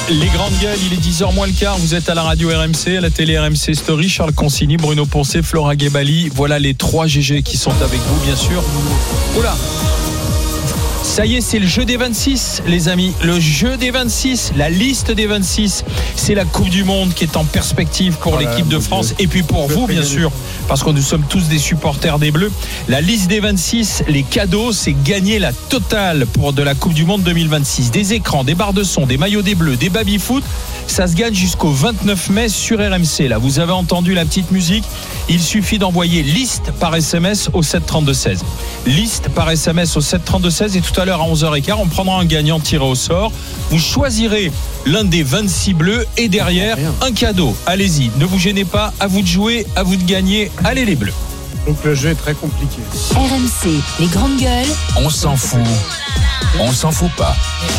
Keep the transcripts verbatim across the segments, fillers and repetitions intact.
Les grandes gueules, il est dix heures moins le quart, vous êtes à la radio R M C, à la télé R M C Story, Charles Consigny, Bruno Poncet, Flora Guébali, voilà les trois G G qui sont avec vous bien sûr. Oula, ça y est, c'est le jeu des vingt-six les amis, le jeu des vingt-six, la liste des vingt-six, c'est la Coupe du Monde qui est en perspective pour voilà, l'équipe de France Dieu. Et puis pour Je vous bien sûr, parce que nous sommes tous des supporters des Bleus. La liste des vingt-six, les cadeaux, c'est gagner la totale pour de la Coupe du Monde deux mille vingt-six. Des écrans, des barres de son, des maillots des Bleus, des baby-foot, ça se gagne jusqu'au vingt-neuf mai sur R M C. Là, vous avez entendu la petite musique, il suffit d'envoyer liste par S M S au sept trente-deux seize. Liste par S M S au sept trente-deux seize et tout à l'heure à onze heures quinze, on prendra un gagnant tiré au sort. Vous choisirez l'un des vingt-six bleus et derrière un cadeau. Allez-y, ne vous gênez pas, à vous de jouer, à vous de gagner. Allez les Bleus. Donc le jeu est très compliqué. R M C, les grandes gueules. On s'en fout. On s'en fout pas.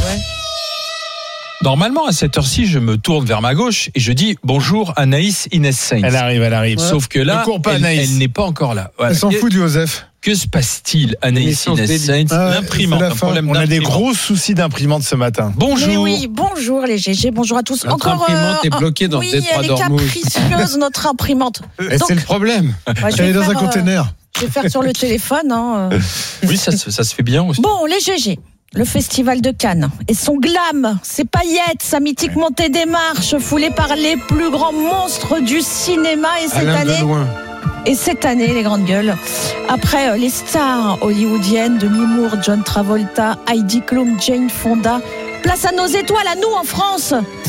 Normalement, à cette heure-ci, je me tourne vers ma gauche et je dis bonjour Anaïs Inès Sainz. Elle arrive, elle arrive. Ouais. Sauf que là, pas, elle, elle n'est pas encore là. Voilà. Elle s'en fout du Joseph. Que se passe-t-il, Anaïs Inès Sainz? ah, L'imprimante, un problème On a des gros soucis d'imprimante ce matin. Bonjour. Mais oui, bonjour les G G, bonjour à tous. Notre Encore imprimante euh, est bloquée dans oui, le détroit d'Ormuz. Oui, elle est capricieuse notre imprimante. Et c'est le problème. Ouais, elle est dans un container. Euh, je vais faire sur le téléphone. Hein. Oui, ça, ça se fait bien aussi. Bon, les G G. Le festival de Cannes et son glam, ses paillettes, sa mythique montée des marches, foulée par les plus grands monstres du cinéma. Et cette Alain année, Deloin. et cette année, les grandes gueules, après les stars hollywoodiennes, Demi Moore, John Travolta, Heidi Klum, Jane Fonda, place à nos étoiles, à nous en France.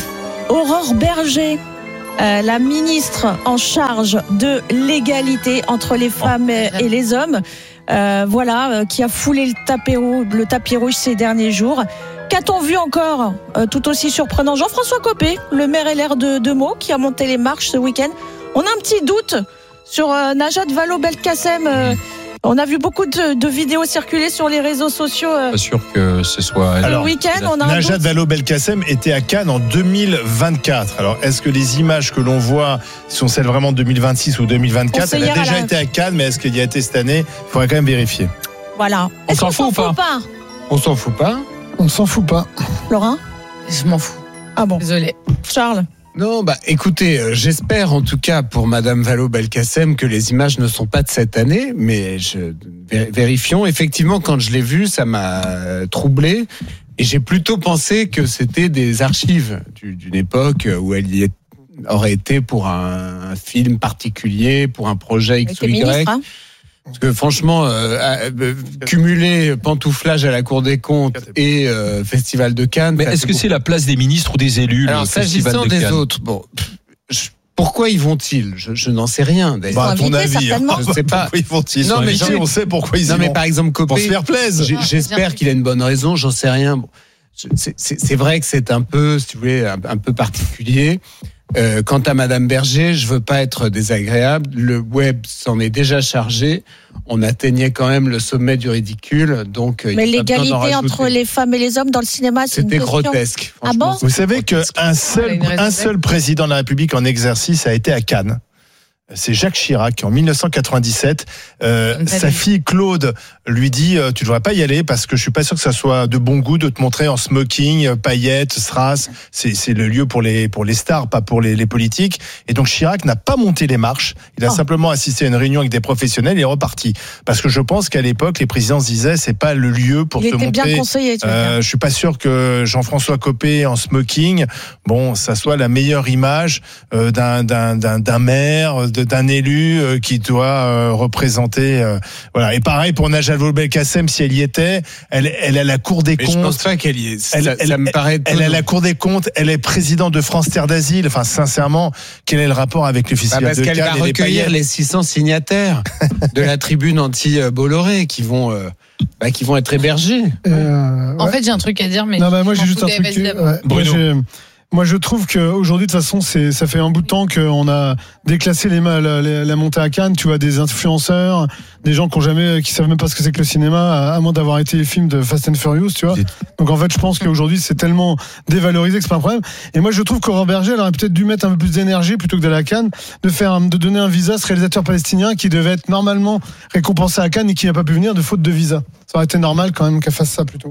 Aurore Berger, euh, la ministre en charge de l'égalité entre les femmes oh. et les hommes. Euh, voilà, euh, qui a foulé le tapis rouge, le tapis rouge ces derniers jours. Qu'a-t-on vu encore euh, tout aussi surprenant? Jean-François Copé, le maire L R de, de Meaux, qui a monté les marches ce week-end. On a un petit doute sur euh, Najat Vallaud-Belkacem. Euh, on a vu beaucoup de, de vidéos circuler sur les réseaux sociaux. Euh, pas sûr que ce soit. Alors, le week-end, on a Najat Vallaud-Belkacem était à Cannes en deux mille vingt-quatre. Alors, est-ce que les images que l'on voit sont celles vraiment de deux mille vingt-six ou deux mille vingt-quatre? Elle a déjà la... été à Cannes, mais est-ce qu'il y a été cette année? Il faudrait quand même vérifier. Voilà. On est-ce s'en, fout, s'en fout pas, pas On s'en fout pas. On ne s'en fout pas. Laurent? Je m'en fous. Ah bon? Désolé. Charles? Non, bah écoutez, euh, j'espère en tout cas pour Madame Vallaud-Belkacem que les images ne sont pas de cette année, mais je, vérifions. Effectivement, quand je l'ai vue, ça m'a troublé et j'ai plutôt pensé que c'était des archives d'une époque où elle y est, aurait été pour un, un film particulier, pour un projet X ou Y. Ministre, hein. Parce que franchement, euh, euh, cumuler pantouflage à la Cour des comptes et euh, Festival de Cannes... Mais est-ce que beaucoup. C'est la place des ministres ou des élus? Alors, le Festival de des Cannes. autres, bon... Je, pourquoi y vont-ils? Je, je n'en sais rien. Bah, à ton avis, hein. Je sais pas. Pourquoi ils vont-ils? Non, mais on sait pourquoi ils y non, vont. mais par exemple, Copé, pour se faire plaisir. J'espère qu'il a une bonne raison. J'en sais rien. Bon, c'est, c'est, c'est vrai que c'est un peu, si vous voulez, un, un peu particulier. Euh, quant à Madame Berger, je veux pas être désagréable. Le web s'en est déjà chargé. On atteignait quand même le sommet du ridicule. Donc, mais l'égalité entre les femmes et les hommes dans le cinéma, c'est c'était une question... grotesque. Ah bon? Vous savez qu'un seul, un seul président de la République en exercice a été à Cannes. C'est Jacques Chirac en dix-neuf cent quatre-vingt-dix-sept. Euh, sa fille Claude lui dit euh, tu devrais pas y aller parce que je suis pas sûr que ça soit de bon goût de te montrer en smoking, paillettes, strass. C'est, c'est le lieu pour les pour les stars, pas pour les, les politiques. Et donc Chirac n'a pas monté les marches. Il a oh. simplement assisté à une réunion avec des professionnels et est reparti. Parce que je pense qu'à l'époque les présidents se disaient c'est pas le lieu pour il te était montrer. Bien conseillé. Tu euh, je suis pas sûr que Jean-François Copé en smoking, bon, ça soit la meilleure image euh, d'un d'un d'un d'un maire. d'un élu euh, qui doit euh, représenter euh, voilà. Et pareil pour Najat Vallaud-Belkacem, si elle y était, elle elle a la Cour des Mais comptes. Je pense pas qu'elle y est. Elle, ça, elle, ça me paraît elle, elle a la Cour des comptes, elle est présidente de France Terre d'Asile. Enfin sincèrement, quel est le rapport avec le festival bah parce de Cannes? Parce qu'elle va recueillir les six cents signataires de la tribune anti-Bolloré qui vont euh, bah, qui vont être hébergés. Euh, en ouais. fait, j'ai un truc à dire, mais non, bah, moi j'ai juste un truc. Qui... Ouais, Bruno. Moi, Moi, je trouve qu'aujourd'hui, de toute façon, c'est, ça fait un bout de temps qu'on a déclassé les, la, la, la montée à Cannes. Tu vois, des influenceurs, des gens qui ont jamais, qui savent même pas ce que c'est que le cinéma, à, à moins d'avoir été les films de Fast and Furious, tu vois. Donc, en fait, je pense qu'aujourd'hui, c'est tellement dévalorisé que c'est pas un problème. Et moi, je trouve qu'Aurore Berger, elle aurait peut-être dû mettre un peu plus d'énergie plutôt que d'aller à Cannes, de faire, de donner un visa à ce réalisateur palestinien qui devait être normalement récompensé à Cannes et qui n'a pas pu venir de faute de visa. Ça aurait été normal quand même qu'elle fasse ça plutôt.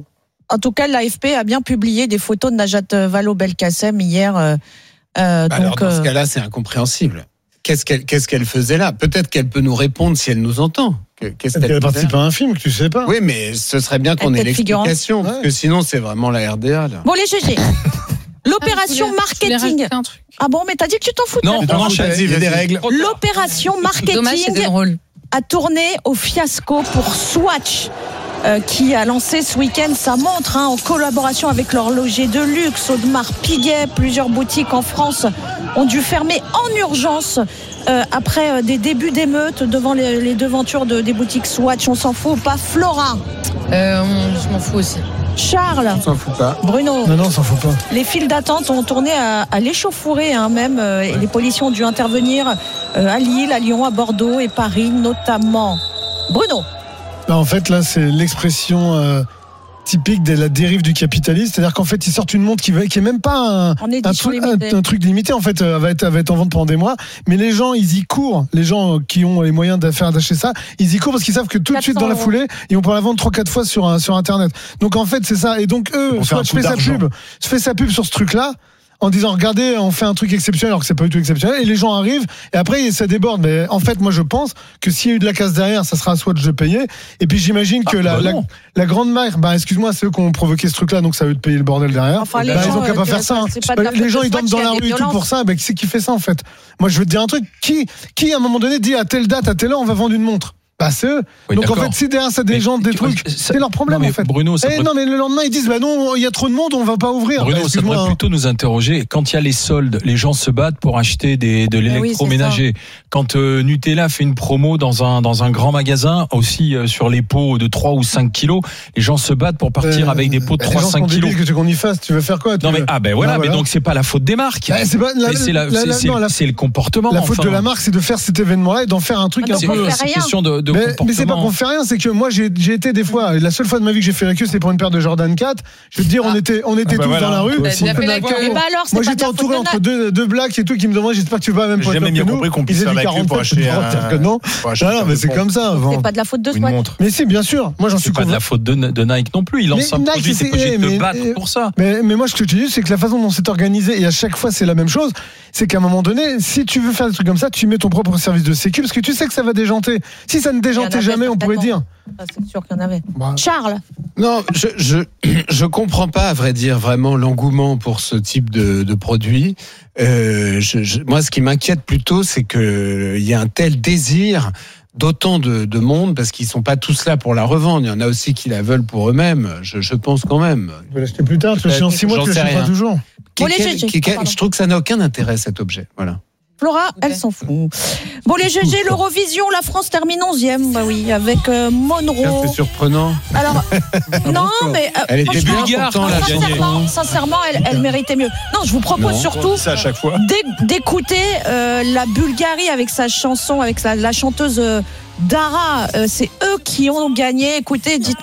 En tout cas, l'A F P a bien publié des photos de Najat Vallaud-Belkacem hier. Euh, euh, bah donc, alors, dans ce euh... cas-là, c'est incompréhensible. Qu'est-ce qu'elle, qu'est-ce qu'elle faisait là ? Peut-être qu'elle peut nous répondre si elle nous entend. Qu'est-ce qu'elle, qu'elle participe à un film que tu sais pas. Oui, mais ce serait bien qu'on ait l'explication, parce que sinon c'est vraiment la R D A. Là. Bon, les G G. L'opération ah, marketing. Ah bon, mais t'as dit que tu t'en foutais. Non, on enchaîne. Il y a des règles. L'opération marketing a tourné au fiasco pour Swatch. Euh, qui a lancé ce week-end sa montre hein, en collaboration avec l'horloger de luxe Audemars Piguet. Plusieurs boutiques en France ont dû fermer en urgence euh, après euh, des débuts d'émeutes devant les, les devantures de, des boutiques Swatch. On s'en fout ou pas, Flora? euh, Je m'en fous aussi. Charles? On s'en fout pas. Bruno? Non, non, on s'en fout pas. Les files d'attente ont tourné à, à l'échauffourée hein, même. Euh, et les policiers ont dû intervenir euh, à Lille, à Lyon, à Bordeaux et Paris notamment. Bruno? Là, en fait, là, c'est l'expression euh, typique de la dérive du capitalisme. C'est-à-dire qu'en fait, ils sortent une montre qui, va, qui est même pas un, un, truc, un, un truc limité. En fait, euh, va, être, va être en vente pendant des mois. Mais les gens, ils y courent. Les gens qui ont les moyens de faire d'acheter ça, ils y courent parce qu'ils savent que tout de suite, dans la foulée, ils vont pouvoir la vendre trois quatre fois sur, sur Internet. Donc, en fait, c'est ça. Et donc, eux, soit je fais sa pub, je fais sa pub sur ce truc-là. En disant regardez on fait un truc exceptionnel alors que c'est pas du tout exceptionnel et les gens arrivent et après ça déborde mais en fait moi je pense que s'il y a eu de la casse derrière ça sera à Swatch de payer et puis j'imagine que ah, la, bah la, la grande marque bah excuse-moi c'est eux qui ont provoqué ce truc là donc ça veut de payer le bordel derrière enfin, bah, les ils gens, ont qu'à pas faire ça hein. bah, les gens ils dorment dans la rue et tout pour ça bah, qui c'est qui fait ça en fait moi je veux te dire un truc qui, qui à un moment donné dit à telle date à telle heure on va vendre une montre. Bah c'est eux. Oui, donc d'accord. En fait, si derrière ça des mais, gens des trucs, ça, c'est leur problème non, en fait. Bruno, ça eh, non mais le lendemain ils disent bah non, il y a trop de monde, on va pas ouvrir. Bruno, bah, ça devrait hein. plutôt nous interroger. Quand il y a les soldes, les gens se battent pour acheter des de l'électroménager. Oui, quand euh, Nutella fait une promo dans un dans un grand magasin, aussi euh, sur les pots de trois ou cinq kilos, les gens se battent pour partir euh, avec des pots de trois à cinq kilos. Que tu qu'on y fasse, tu veux faire quoi Non mais veux... ah ben voilà, ah, voilà, mais donc c'est pas la faute des marques. Bah, c'est pas la, c'est la, la, c'est, la, c'est, c'est le comportement. La faute de la marque, c'est de faire cet événement-là et d'en faire un truc un peu. C'est question de comportement. Mais c'est pas qu'on fait rien, c'est que moi j'ai, j'ai été des fois, la seule fois de ma vie que j'ai fait la queue c'est pour une paire de Jordan quatre. Je veux te dire ah. on était on était ah bah tous voilà. dans la rue. Bah, bah, la queue. Bah alors, moi j'étais entouré entre deux deux blacks et tout qui me demandaient j'espère que tu vas même pas. J'ai jamais bien compris qu'on puisse faire la queue pour acheter un. Non, non mais c'est comme ça. C'est pas de la faute de Swatch. Mais si bien sûr, moi j'en suis pas de la faute de Nike non plus. Il lance un produit, c'est pas obligé de te battre pour ça. Mais moi ce que je te dis c'est que la façon dont c'est organisé et à chaque fois c'est la même chose, c'est qu'à un moment donné, si tu veux faire des trucs comme ça, tu mets ton propre service de sécu parce que tu sais que ça va déjanter. Si ça ne déjantait jamais, on pourrait dire. C'est sûr qu'il y en avait. Bah. Charles. Non, je, je je comprends pas à vrai dire vraiment l'engouement pour ce type de, de produit. Euh, je, je, moi, ce qui m'inquiète plutôt, c'est que il y a un tel désir d'autant de, de monde parce qu'ils sont pas tous là pour la revendre. Il y en a aussi qui la veulent pour eux-mêmes. Je, je pense quand même. Tu vas l'acheter plus tard. Tu vas en six mois, tu l'achèteras toujours. Bon, les G G. Je trouve que ça n'a aucun intérêt cet objet. Voilà. Flora, elle s'en fout. Bon, les G G, l'Eurovision, la France termine onzième, bah oui, avec euh, Monroe. C'est surprenant. Alors, non, mais. Euh, elle était bulgare quand elle a gagné. Sincèrement, sincèrement elle, elle méritait mieux. Non, je vous propose non, surtout ça à chaque fois. d'écouter euh, la Bulgarie avec sa chanson, avec la, la chanteuse euh, Dara. Euh, c'est eux qui ont gagné. Écoutez, dites-moi.